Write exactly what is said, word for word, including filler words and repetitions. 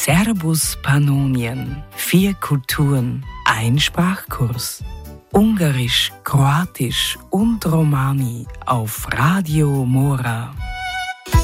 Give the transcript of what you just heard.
Servus Pannonien. Vier Kulturen, ein Sprachkurs. Ungarisch, Kroatisch und Romani auf Radio Mora.